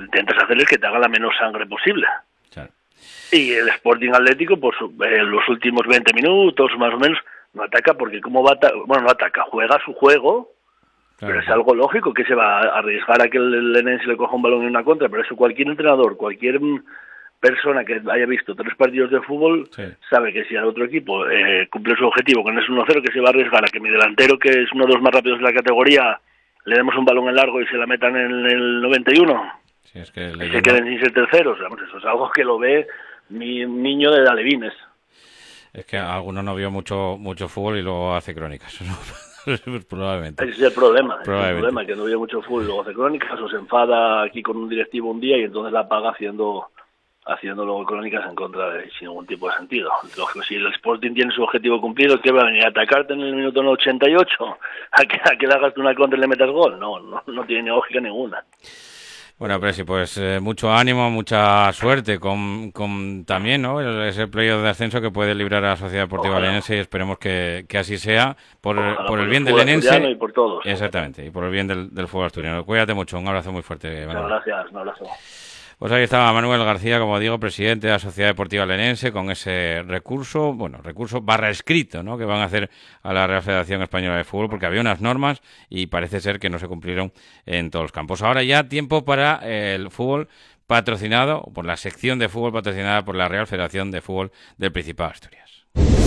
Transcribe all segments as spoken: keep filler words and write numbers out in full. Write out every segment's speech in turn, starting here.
intentas hacer es que te haga la menos sangre posible. Claro. Y el Sporting Atlético, pues en los últimos veinte minutos más o menos, no ataca porque cómo va a bueno, no ataca, juega su juego, claro, pero es algo lógico que se va a arriesgar a que el Lenense le coja un balón en una contra, pero eso cualquier entrenador, cualquier persona que haya visto tres partidos de fútbol, sí, sabe que si al otro equipo eh, cumple su objetivo con ese uno cero, que se va a arriesgar a que mi delantero, que es uno de los más rápidos de la categoría, le demos un balón en largo y se la metan en el noventa y uno, sí, es que y se queden sin ser terceros. Vamos, eso es algo que lo ve mi niño de alevines. Es que alguno no vio mucho mucho fútbol y luego hace crónicas, ¿no? Probablemente. Ese es el problema, ese es el problema, que no vio mucho fútbol y luego hace crónicas, o se enfada aquí con un directivo un día y entonces la paga haciendo haciendo luego crónicas en contra de sin ningún tipo de sentido. Lógico, si el Sporting tiene su objetivo cumplido, ¿qué va a venir? ¿A atacarte en el minuto ochenta y ocho? ¿A que, a que le hagas una contra y le metas gol? No, no, no tiene lógica ninguna. Bueno, Presi, pues eh, mucho ánimo, mucha suerte con, con también, ¿no?, el, ese playoff de ascenso que puede librar a la Sociedad Deportiva Lenense, y esperemos que, que así sea por, por, por el bien del Lenense y por todos. Exactamente, y por el bien del, del fútbol asturiano. Cuídate mucho, un abrazo muy fuerte, Manuel. Muchas gracias, un abrazo. Pues ahí estaba Manuel García, como digo, presidente de la Sociedad Deportiva Lenense, con ese recurso, bueno, recurso barra escrito, ¿no?, que van a hacer a la Real Federación Española de Fútbol, porque había unas normas y parece ser que no se cumplieron en todos los campos. Ahora ya tiempo para el fútbol patrocinado, por la sección de fútbol patrocinada por la Real Federación de Fútbol del Principado de Asturias.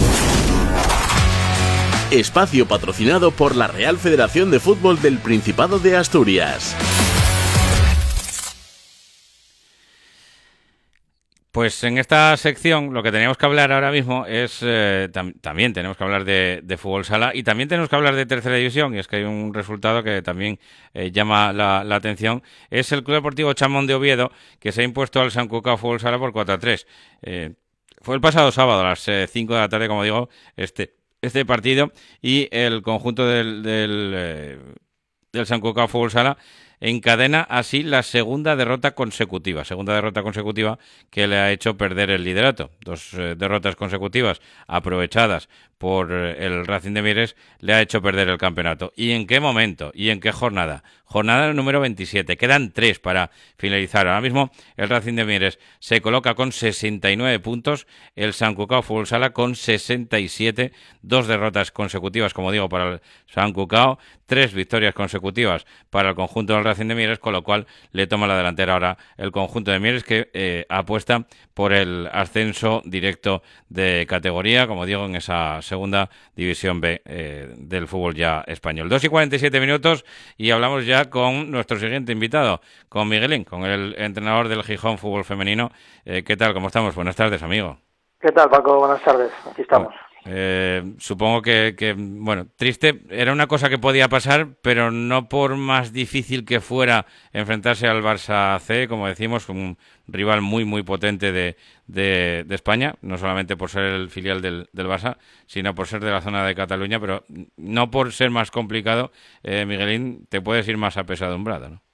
Espacio patrocinado por la Real Federación de Fútbol del Principado de Asturias. Pues en esta sección lo que teníamos que hablar ahora mismo es, eh, tam- también tenemos que hablar de, de fútbol sala y también tenemos que hablar de tercera división, y es que hay un resultado que también eh, llama la, la atención, es el Club Deportivo Chamón de Oviedo, que se ha impuesto al Sant Cucao Fútbol Sala por cuatro a tres. Eh, fue el pasado sábado a las eh, cinco de la tarde, como digo, este, este partido, y el conjunto del, del, eh, del Sant Cucao Fútbol Sala encadena así la segunda derrota consecutiva, segunda derrota consecutiva que le ha hecho perder el liderato. Dos eh, derrotas consecutivas aprovechadas por eh, el Racing de Mieres le ha hecho perder el campeonato. ¿Y en qué momento? ¿Y en qué jornada? Jornada número veintisiete. Quedan tres para finalizar. Ahora mismo el Racing de Mieres se coloca con sesenta y nueve puntos, el Sant Cucao Fútbol Sala con sesenta y siete, dos derrotas consecutivas, como digo, para el Sant Cucao, tres victorias consecutivas para el conjunto del Racing de Mieres, con lo cual le toma la delantera ahora el conjunto de Mieres, que eh, apuesta por el ascenso directo de categoría, como digo, en esa segunda división B eh, del fútbol ya español. dos y cuarenta y siete minutos y hablamos ya con nuestro siguiente invitado, con Miguelín, con el entrenador del Gijón Fútbol Femenino. Eh, ¿Qué tal? ¿Cómo estamos? Buenas tardes, amigo. ¿Qué tal, Paco? Buenas tardes. Aquí estamos. Eh, supongo que, que, bueno, triste, era una cosa que podía pasar, pero no por más difícil que fuera enfrentarse al Barça C, como decimos, un rival muy, muy potente de, de, de España, no solamente por ser el filial del, del Barça, sino por ser de la zona de Cataluña, pero no por ser más complicado, eh, Miguelín, te puedes ir más apesadumbrado, ¿no?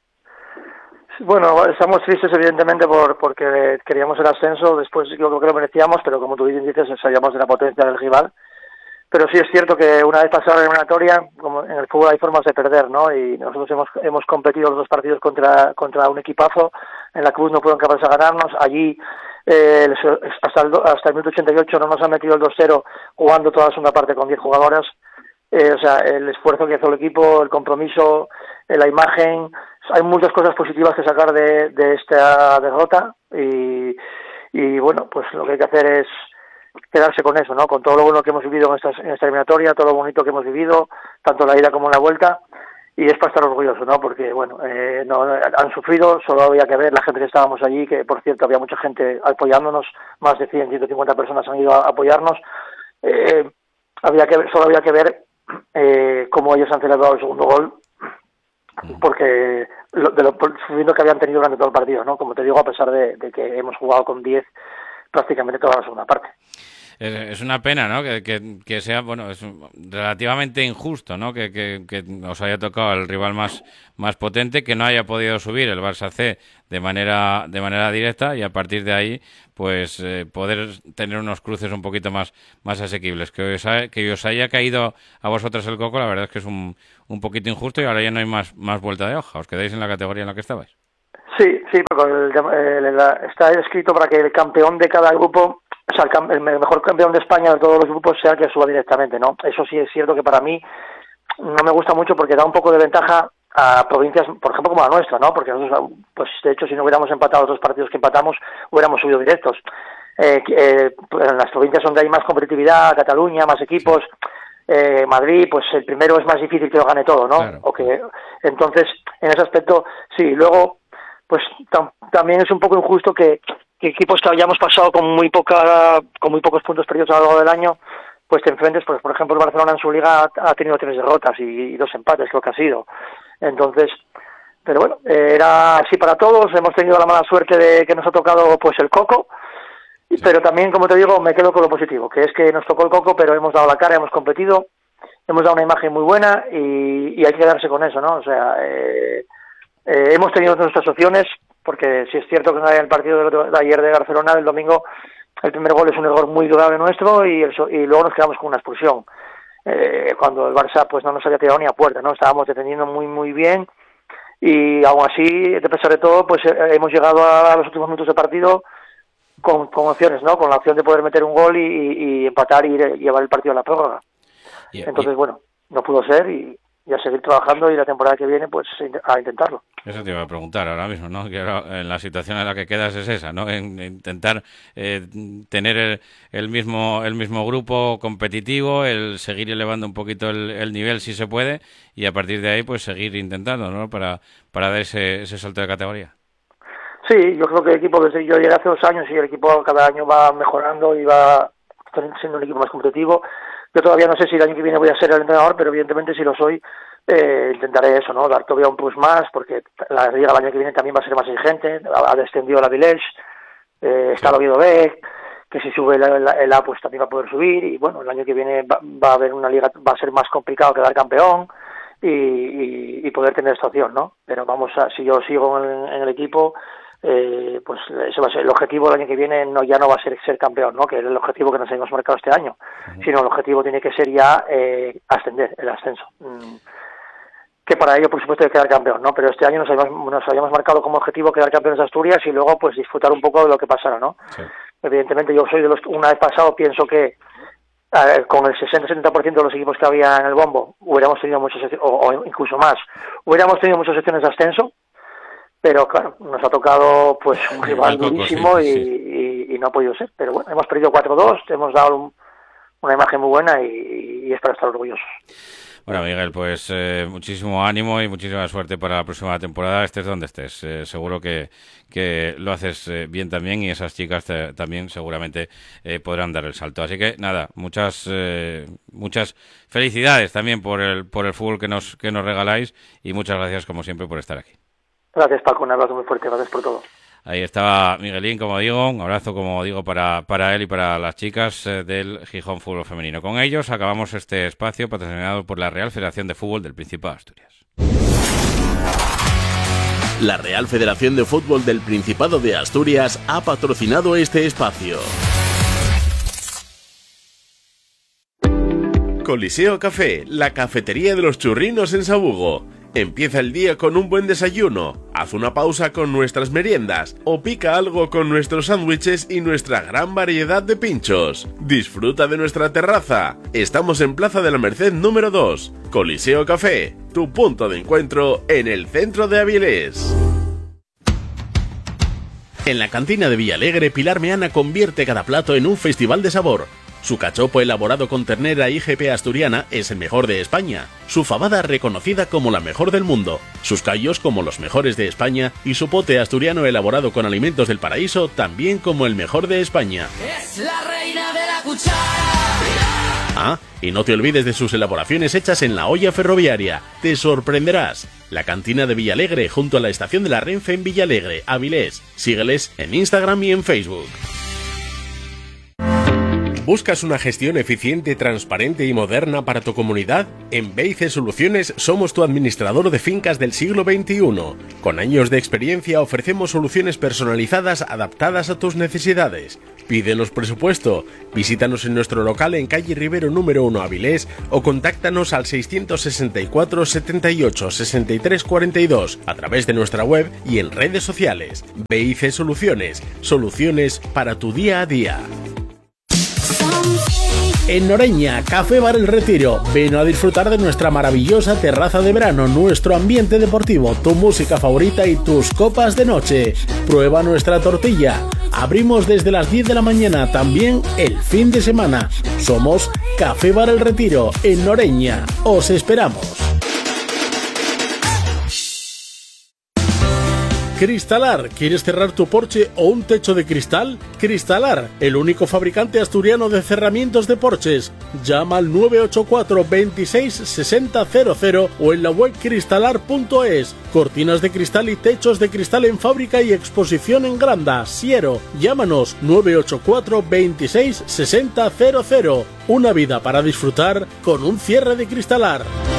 Bueno, estamos tristes evidentemente por porque queríamos el ascenso, después yo creo que lo merecíamos, pero como tú bien dices, sabíamos de la potencia del rival. Pero sí es cierto que una vez pasada la eliminatoria, como en el fútbol hay formas de perder, ¿no? Y nosotros hemos hemos competido los dos partidos contra contra un equipazo, en la Cruz no fueron capaces de ganarnos, allí eh, hasta, el, hasta el minuto ochenta y ocho no nos han metido el dos cero jugando toda la segunda parte con diez jugadoras. Eh, o sea, el esfuerzo que hizo el equipo, el compromiso, eh, la imagen, hay muchas cosas positivas que sacar de, de esta derrota y, y bueno, pues lo que hay que hacer es quedarse con eso, ¿no? Con todo lo bueno que hemos vivido en esta, en esta eliminatoria, todo lo bonito que hemos vivido, tanto la ida como en la vuelta, y es para estar orgulloso, ¿no? Porque, bueno, eh, no han sufrido, solo había que ver la gente que estábamos allí, que por cierto había mucha gente apoyándonos, más de cien, ciento cincuenta personas han ido a apoyarnos, eh, había que ver, solo había que ver eh, cómo ellos han celebrado el segundo gol, porque lo, de lo sufriendo que habían tenido durante todo el partido, ¿no? Como te digo, a pesar de, de que hemos jugado con diez prácticamente toda la segunda parte. Es una pena, ¿no? Que, que, que sea, bueno, es relativamente injusto, ¿no? Que, que, que os haya tocado el rival más, más potente, que no haya podido subir el Barça C de manera de manera directa y a partir de ahí, pues eh, poder tener unos cruces un poquito más más asequibles. Que os, ha, que os haya caído a vosotras el coco, la verdad es que es un, un poquito injusto y ahora ya no hay más más vuelta de hoja. Os quedáis en la categoría en la que estabais. Sí, sí, porque el, el, el, está escrito para que el campeón de cada grupo, o sea, el, el mejor campeón de España de todos los grupos sea el que suba directamente, ¿no? Eso sí es cierto que para mí no me gusta mucho porque da un poco de ventaja a provincias, por ejemplo, como la nuestra, ¿no? Porque nosotros, pues de hecho, si no hubiéramos empatado los dos partidos que empatamos, hubiéramos subido directos. Eh, eh, en las provincias donde hay más competitividad, Cataluña, más equipos, eh, Madrid, pues el primero es más difícil que lo gane todo, ¿no? Claro. O que, entonces, en ese aspecto, sí. Luego, pues tam, también es un poco injusto que, que equipos que hayamos pasado con muy poca, con muy pocos puntos perdidos a lo largo del año, pues te enfrentes, pues por ejemplo el Barcelona en su liga ha, ha tenido tres derrotas y, y dos empates, creo que ha sido. Entonces, pero bueno, eh, era así para todos. Hemos tenido la mala suerte de que nos ha tocado pues el coco, sí. Pero también, como te digo, me quedo con lo positivo, que es que nos tocó el coco, pero hemos dado la cara, hemos competido, hemos dado una imagen muy buena y, y hay que quedarse con eso, ¿no? O sea, eh, eh, hemos tenido nuestras opciones, porque si es cierto que en el partido de, de ayer de Barcelona, el domingo, el primer gol es un error muy grave nuestro y, el, y luego nos quedamos con una expulsión. Eh, cuando el Barça pues no nos había tirado ni a puerta, ¿no? Estábamos defendiendo muy muy bien y aún así, a pesar de todo, pues eh, hemos llegado a los últimos minutos de partido con, con opciones, ¿no? Con la opción de poder meter un gol y, y, y empatar y, y llevar el partido a la prórroga. Yeah, Entonces, yeah. bueno, no pudo ser y, y a seguir trabajando y la temporada que viene, pues a intentarlo. Eso te iba a preguntar ahora mismo, ¿no? Que ahora, en la situación en la que quedas es esa, ¿no? En, en intentar eh, tener el, el mismo el mismo grupo competitivo, el seguir elevando un poquito el, el nivel si se puede y a partir de ahí pues seguir intentando, ¿no? Para, para dar ese, ese salto de categoría. Sí, yo creo que el equipo, desde yo llegué hace dos años y el equipo cada año va mejorando y va siendo un equipo más competitivo. Yo todavía no sé si el año que viene voy a ser el entrenador, pero evidentemente si lo soy, eh, intentaré eso, ¿no? Dar todavía un plus más, porque la liga el año que viene también va a ser más exigente. Ha descendido la Avilés, eh, está el Oviedo B, que si sube el, el, el A, pues también va a poder subir. Y bueno, el año que viene va, va a haber una liga, va a ser más complicado quedar campeón y, y, y poder tener esta opción, ¿no? Pero vamos a, si yo sigo en, en el equipo, eh, pues ese va a ser el objetivo el año que viene. No, ya no va a ser ser campeón, ¿no? Que es el objetivo que nos hemos marcado este año, uh-huh. Sino el objetivo tiene que ser ya eh, ascender, el ascenso. Mm. Que para ello, por supuesto, hay que quedar campeón, ¿no? Pero este año nos habíamos, nos habíamos marcado como objetivo quedar campeones de Asturias y luego, pues, disfrutar un poco de lo que pasara, ¿no? Sí. Evidentemente, yo soy de los, una vez pasado, pienso que eh, con el sesenta a setenta por ciento de los equipos que había en el bombo, hubiéramos tenido muchas, o, o incluso más, hubiéramos tenido muchas opciones de ascenso, pero claro, nos ha tocado, pues, un rival durísimo sí, sí. Y, y, y no ha podido ser. Pero bueno, hemos perdido cuatro dos, hemos dado un, una imagen muy buena y, y es para estar orgullosos. Bueno, Miguel, pues eh, muchísimo ánimo y muchísima suerte para la próxima temporada, estés donde estés. Eh, seguro que, que lo haces eh, bien también y esas chicas te, también seguramente eh, podrán dar el salto. Así que nada, muchas eh, muchas felicidades también por el por el fútbol que nos que nos regaláis y muchas gracias como siempre por estar aquí. Gracias, Paco, un abrazo muy fuerte, gracias por todo. Ahí estaba Miguelín, como digo, un abrazo, como digo, para, para él y para las chicas eh, del Gijón Fútbol Femenino. Con ellos acabamos este espacio patrocinado por la Real Federación de Fútbol del Principado de Asturias. La Real Federación de Fútbol del Principado de Asturias ha patrocinado este espacio. Coliseo Café, la cafetería de los churrinos en Sabugo. Empieza el día con un buen desayuno, haz una pausa con nuestras meriendas o pica algo con nuestros sándwiches y nuestra gran variedad de pinchos. Disfruta de nuestra terraza. Estamos en Plaza de la Merced número dos. Coliseo Café, tu punto de encuentro en el centro de Avilés. En la cantina de Villalegre, Pilar Meana convierte cada plato en un festival de sabor. Su cachopo elaborado con ternera I G P asturiana es el mejor de España, su fabada reconocida como la mejor del mundo, sus callos como los mejores de España y su pote asturiano elaborado con alimentos del paraíso también como el mejor de España. Es la reina de la cuchara. Ah, y no te olvides de sus elaboraciones hechas en la olla ferroviaria, te sorprenderás. La cantina de Villalegre junto a la estación de la Renfe en Villalegre, Avilés. Sígueles en Instagram y en Facebook. ¿Buscas una gestión eficiente, transparente y moderna para tu comunidad? En B I C Soluciones somos tu administrador de fincas del siglo veintiuno. Con años de experiencia ofrecemos soluciones personalizadas adaptadas a tus necesidades. Pídenos presupuesto, visítanos en nuestro local en calle Rivero número uno Avilés o contáctanos al seiscientos sesenta y cuatro, setenta y ocho, sesenta y tres cuarenta y dos a través de nuestra web y en redes sociales. B I C Soluciones, soluciones para tu día a día. En Noreña, Café Bar El Retiro, ven a disfrutar de nuestra maravillosa terraza de verano, nuestro ambiente deportivo, tu música favorita y tus copas de noche. Prueba nuestra tortilla. Abrimos desde las diez de la mañana, también el fin de semana. Somos Café Bar El Retiro, en Noreña. Os esperamos. Cristalar, ¿quieres cerrar tu porche o un techo de cristal? Cristalar, el único fabricante asturiano de cerramientos de porches. Llama al nueve ocho cuatro, veintiséis, sesenta cero cero o en la web cristalar punto es. Cortinas de cristal y techos de cristal en fábrica y exposición en Granda, Siero. Llámanos nueve ocho cuatro, veintiséis, sesenta cero cero. Una vida para disfrutar con un cierre de Cristalar.